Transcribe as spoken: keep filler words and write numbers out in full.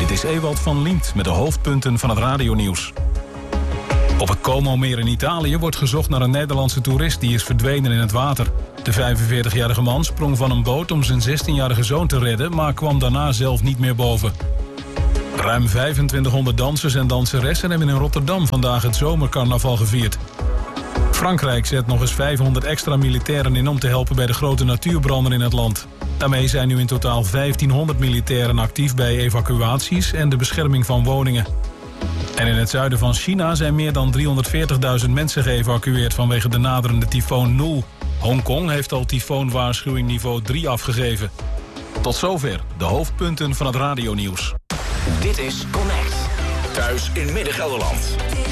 Dit is Ewald van Liemt met de hoofdpunten van het radionieuws. Op het Como-meer in Italië wordt gezocht naar een Nederlandse toerist die is verdwenen in het water. De vijfenveertigjarige man sprong van een boot om zijn zestienjarige zoon te redden, maar kwam daarna zelf niet meer boven. Ruim vijfentwintighonderd dansers en danseressen hebben in Rotterdam vandaag het zomercarnaval gevierd. Frankrijk zet nog eens vijfhonderd extra militairen in om te helpen bij de grote natuurbranden in het land. Daarmee zijn nu in totaal vijftienhonderd militairen actief bij evacuaties en de bescherming van woningen. En in het zuiden van China zijn meer dan driehonderdveertigduizend mensen geëvacueerd vanwege de naderende tyfoon Nul. Hongkong heeft al tyfoonwaarschuwing niveau drie afgegeven. Tot zover de hoofdpunten van het radionieuws. Dit is Connect. Thuis in Midden-Gelderland.